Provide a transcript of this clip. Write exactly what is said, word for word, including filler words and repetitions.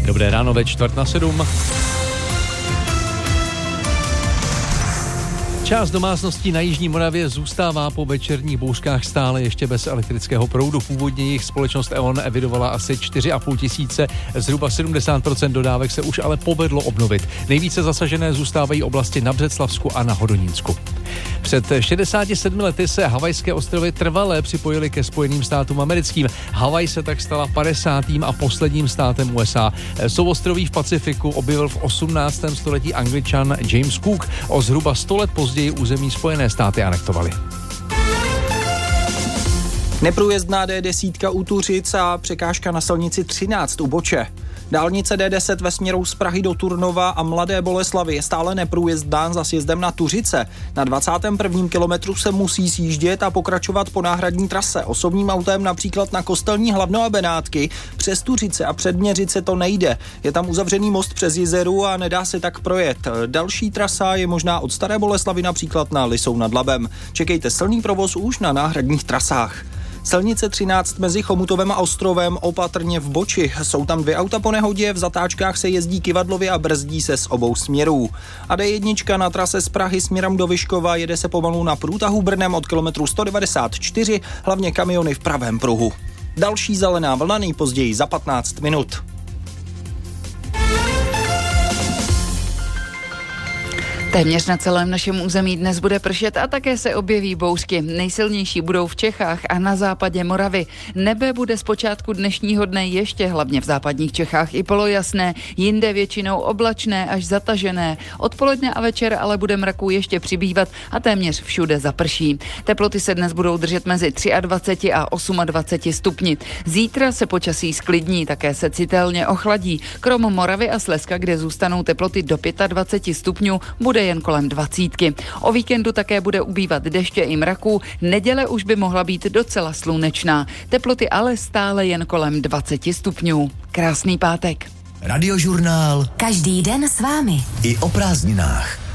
Dobré ráno ve čtvrt na sedm. Část domácností na jižní Moravě zůstává po večerních bouřkách stále ještě bez elektrického proudu. Původně jejich společnost E O N evidovala asi čtyři a půl tisíce, zhruba sedmdesát procent dodávek se už ale povedlo obnovit. Nejvíce zasažené zůstávají oblasti na Břeclavsku a na Hodonínsku. Před šedesáti sedmi lety se Havajské ostrovy trvale připojily ke Spojeným státům americkým. Havaj se tak stala padesátým a posledním státem U S A. Souostroví v Pacifiku objevil v osmnáctém století Angličan James Cook. O zhruba sto let později území Spojené státy anektovali. Neprůjezdná D deset u Tuřic a překážka na silnici třináct u Boče. Dálnice D deset ve směru z Prahy do Turnova a Mladé Boleslavi je stále neprůjezdná za sjezdem na Tuřice. Na dvacátém prvním kilometru se musí sjíždět a pokračovat po náhradní trase. Osobním autem například na Kostelní Hlavno a Benátky. Přes Tuřice a Předměřice to nejde. Je tam uzavřený most přes Jizeru a nedá se tak projet. Další trasa je možná od Staré Boleslavy například na Lisou nad Labem. Čekejte silný provoz už na náhradních trasách. Silnice třináct mezi Chomutovem a Ostrovem opatrně v Boči. Jsou tam dvě auta po nehodě, v zatáčkách se jezdí kyvadlově a brzdí se z obou směrů. A D jedna na trase z Prahy směrem do Vyškova jede se pomalu na průtahu Brnem od kilometru sto devadesát čtyři, hlavně kamiony v pravém pruhu. Další zelená vlna nejpozději za patnáct minut. Téměř na celém našem území dnes bude pršet a také se objeví bouřky. Nejsilnější budou v Čechách a na západě Moravy. Nebe bude zpočátku dnešního dne ještě hlavně v západních Čechách i polojasné, jinde většinou oblačné až zatažené. Odpoledne a večer ale bude mraků ještě přibývat a téměř všude zaprší. Teploty se dnes budou držet mezi dvaceti tři a dvaceti osmi stupni. Zítra se počasí sklidní, také se citelně ochladí. Krom Moravy a Slezska, kde zůstanou teploty do dvaceti pěti stupňů, bude jen kolem dvacítky. O víkendu také bude ubývat deště i mraků, neděle už by mohla být docela slunečná. Teploty ale stále jen kolem dvaceti stupňů. Krásný pátek. Radiožurnál. Každý den s vámi. I o prázdninách.